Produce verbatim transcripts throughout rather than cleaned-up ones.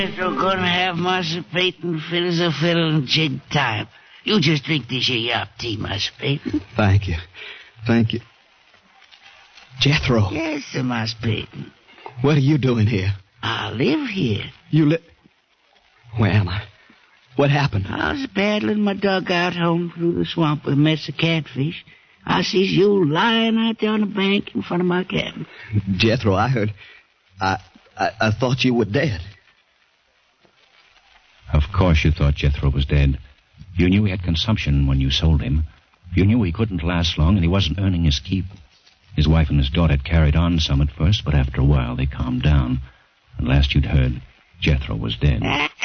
You're gonna have Master Peyton fit as a fiddle and jig time. You just drink this here yop tea, Master Peyton. Thank you. Thank you. Jethro. Yes, sir, Master Peyton. What are you doing here? I live here. You live... Where am I? What happened? I was paddling my dugout home through the swamp with a mess of catfish. I sees you lying out there on the bank in front of my cabin. Jethro, I heard... I, I, I thought you were dead. Of course you thought Jethro was dead. You knew he had consumption when you sold him. You knew he couldn't last long and he wasn't earning his keep. His wife and his daughter had carried on some at first, but after a while they calmed down. And last you'd heard, Jethro was dead.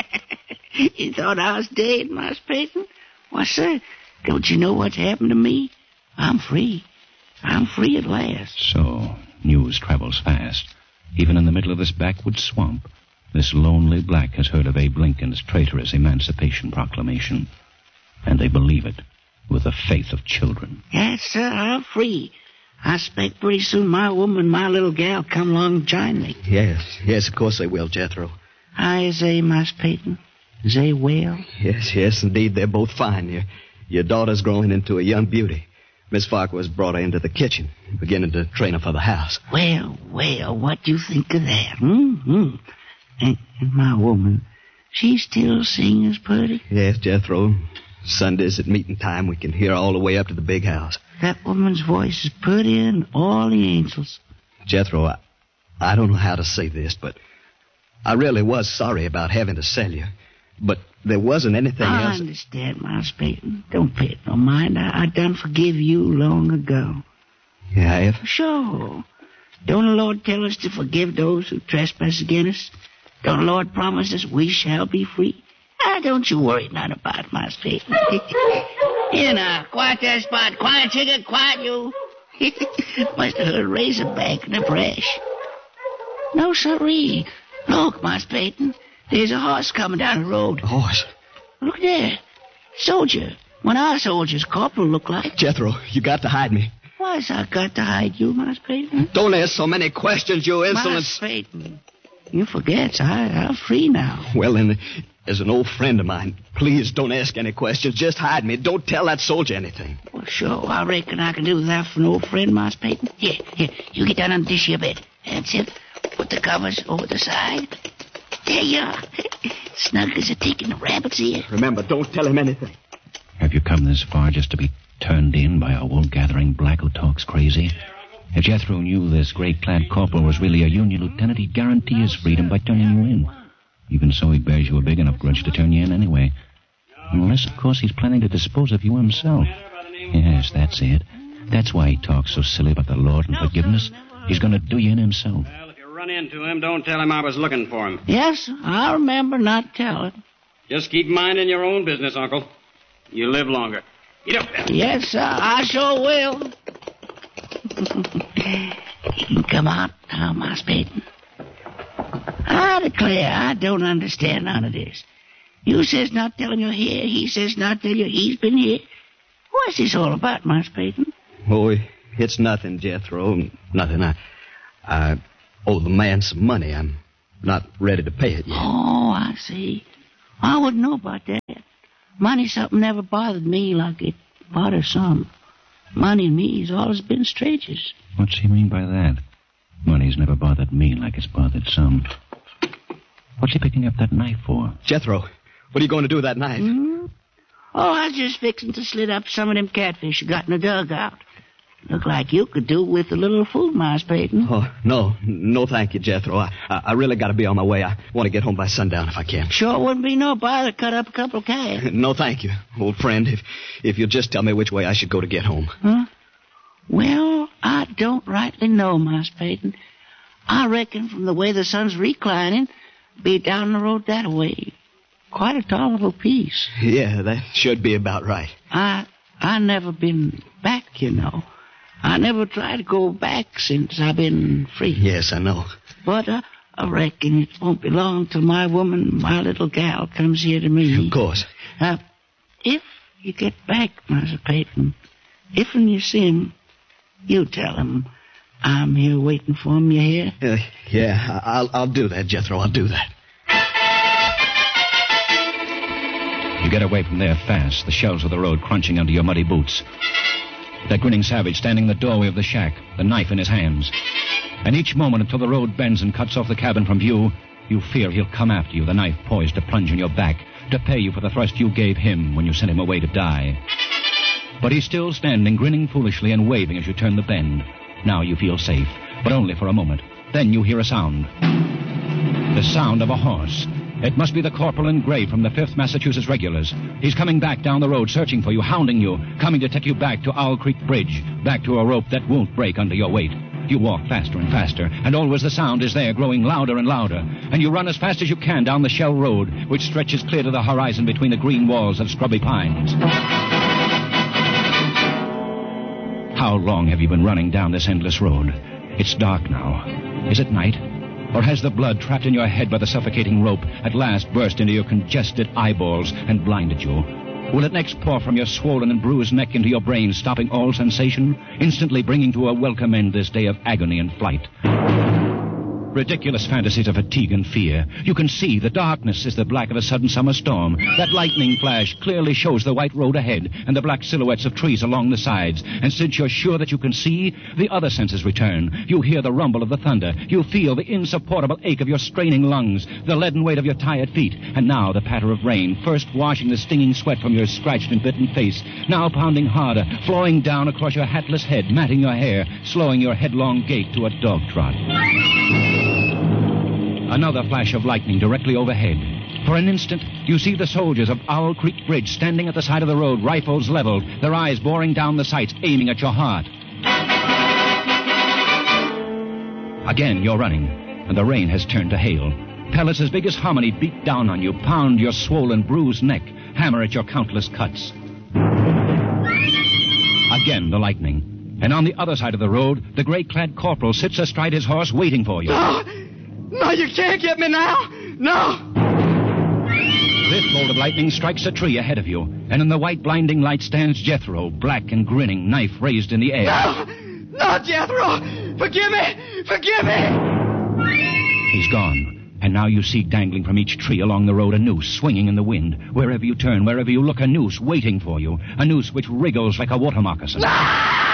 You thought I was dead, Master Peyton? Why, sir, don't you know what's happened to me? I'm free. I'm free at last. So, news travels fast. Even in the middle of this backwoods swamp, this lonely black has heard of Abe Lincoln's traitorous Emancipation Proclamation. And they believe it with the faith of children. Yes, sir, I'm free. I expect pretty soon my woman and my little gal come along and join me. Yes, yes, of course they will, Jethro. Hi, is they, Master Peyton? Is they well? Yes, yes, indeed, they're both fine. Your, your daughter's growing into a young beauty. Miss Farquhar's brought her into the kitchen, beginning to train her for the house. Well, well, what do you think of that? Mm-hmm. And, and my woman, she still sings pretty? Yes, Jethro. Sundays at meeting time, we can hear all the way up to the big house. That woman's voice is prettier than all the angels. Jethro, I, I don't know how to say this, but I really was sorry about having to sell you. But there wasn't anything I else. I understand, Miles Peyton. Don't pay it no mind. I, I done forgive you long ago. You have? Sure. Don't the Lord tell us to forgive those who trespass against us? Don't the Lord promise us we shall be free? Ah, don't you worry none about it, Miles Peyton. Here now, quiet that spot. Quiet, chicken, quiet you. Must have heard a razorback in the brush. No, sirree. Look, Miles Peyton. There's a horse coming down the road. A horse? Look there. Soldier. One of our soldiers, Corporal, look like. Jethro, you got to hide me. Why's I got to hide you, Miles Peyton? Don't ask so many questions, you insolent... Miles Peyton, you forget, I, I'm free now. Well, then, as an old friend of mine, please don't ask any questions. Just hide me. Don't tell that soldier anything. Well, sure, I reckon I can do that for an old friend, Miles Peyton. Here, here, you get down on this here bed. That's it. Put the covers over the side. There you are. Snug as a tick in the rabbit's ear. Remember, don't tell him anything. Have you come this far just to be turned in by a wool-gathering black who talks crazy? If Jethro knew this great-clad corporal was really a Union lieutenant, he'd guarantee his freedom by turning you in. Even so, he bears you a big enough grudge to turn you in anyway. Unless, of course, he's planning to dispose of you himself. Yes, that's it. That's why he talks so silly about the Lord and forgiveness. He's going to do you in himself. Well, if you run into him, don't tell him I was looking for him. Yes, I remember not telling. Just keep minding your own business, Uncle. You live longer. Get up there. Yes, sir, I sure will. He can come out now, Miles Peyton. I declare, I don't understand none of this. You says not tell him you're here. He says not tell you he's been here. What's this all about, Miles Peyton? Oh, it's nothing, Jethro. Nothing. I, I owe the man some money. I'm not ready to pay it yet. Oh, I see. I wouldn't know about that. Money something never bothered me like it bothers some. Money and me's always been strangers. What's he mean by that? Money's never bothered me like it's bothered some. What's he picking up that knife for? Jethro, what are you going to do with that knife? Hmm? Oh, I was just fixing to slit up some of them catfish you got in the dugout. Look like you could do with a little food, Miles Peyton. Oh, no. No, thank you, Jethro. I, I, I really got to be on my way. I want to get home by sundown if I can. Sure wouldn't be no bother to cut up a couple of cash. No, thank you, old friend. If if you'll just tell me which way I should go to get home. Huh? Well, I don't rightly know, Miles Peyton. I reckon from the way the sun's reclining, be down the road that way. Quite a tolerable piece. Yeah, that should be about right. I I never been back, you know. I never tried to go back since I've been free. Yes, I know. But uh, I reckon it won't be long till my woman, my little gal, comes here to me. Of course. Uh, if you get back, Mister Peyton, if and you see him, you tell him I'm here waiting for him, you hear? Uh, yeah, I'll, I'll do that, Jethro. I'll do that. You get away from there fast, the shells of the road crunching under your muddy boots. That grinning savage standing in the doorway of the shack, the knife in his hands. And each moment until the road bends and cuts off the cabin from view, you fear he'll come after you, the knife poised to plunge in your back, to pay you for the thrust you gave him when you sent him away to die. But he's still standing, grinning foolishly and waving as you turn the bend. Now you feel safe, but only for a moment. Then you hear a sound. The sound of a horse. It must be the corporal in gray from the fifth Massachusetts Regulars. He's coming back down the road, searching for you, hounding you, coming to take you back to Owl Creek Bridge, back to a rope that won't break under your weight. You walk faster and faster, and always the sound is there, growing louder and louder. And you run as fast as you can down the Shell Road, which stretches clear to the horizon between the green walls of scrubby pines. How long have you been running down this endless road? It's dark now. Is it night? Or has the blood trapped in your head by the suffocating rope at last burst into your congested eyeballs and blinded you? Will it next pour from your swollen and bruised neck into your brain, stopping all sensation, instantly bringing to a welcome end this day of agony and flight? Ridiculous fantasies of fatigue and fear. You can see the darkness is the black of a sudden summer storm. That lightning flash clearly shows the white road ahead and the black silhouettes of trees along the sides. And since you're sure that you can see, the other senses return. You hear the rumble of the thunder. You feel the insupportable ache of your straining lungs, the leaden weight of your tired feet. And now the patter of rain, first washing the stinging sweat from your scratched and bitten face, now pounding harder, flowing down across your hatless head, matting your hair, slowing your headlong gait to a dog trot. Another flash of lightning directly overhead. For an instant, you see the soldiers of Owl Creek Bridge standing at the side of the road, rifles leveled, their eyes boring down the sights, aiming at your heart. Again, you're running, and the rain has turned to hail. Pellets as big as hominy beat down on you, pound your swollen, bruised neck, hammer at your countless cuts. Again, the lightning. And on the other side of the road, the gray-clad corporal sits astride his horse waiting for you. No! No, you can't get me now! No! This bolt of lightning strikes a tree ahead of you, and in the white blinding light stands Jethro, black and grinning, knife raised in the air. No! No, Jethro! Forgive me! Forgive me! He's gone, and now you see dangling from each tree along the road a noose swinging in the wind. Wherever you turn, wherever you look, a noose waiting for you. A noose which wriggles like a water moccasin. Ah!